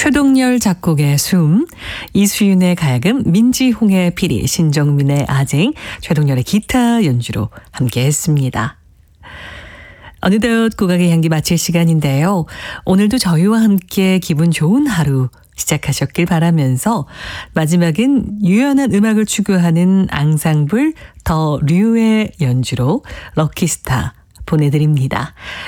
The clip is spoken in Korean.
최동열 작곡의 숨, 이수윤의 가야금, 민지홍의 피리, 신정민의 아쟁, 최동열의 기타 연주로 함께했습니다. 어느덧 국악의 향기 마칠 시간인데요. 오늘도 저희와 함께 기분 좋은 하루 시작하셨길 바라면서 마지막은 유연한 음악을 추구하는 앙상블 더 류의 연주로 럭키스타 보내드립니다.